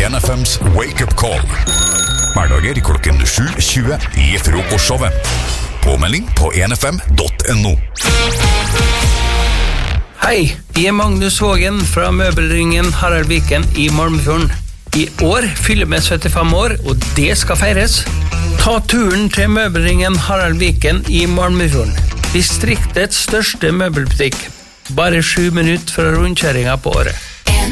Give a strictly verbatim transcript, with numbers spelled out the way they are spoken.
N F M's Wake Up Call. Hverdager klokken sju tjue i frokostshowet. Påmelding på n f m dot n o. Hei, jeg er Magnus Vågen fra møbelringen Harald Viken i Malmefjorden. I år fyller vi syttifem år, og det skal feires. Ta turen til møbelringen Harald Viken i Malmefjorden. Distriktets største møbelbutikk. Bare sju minutter fra rundkjøringen på året.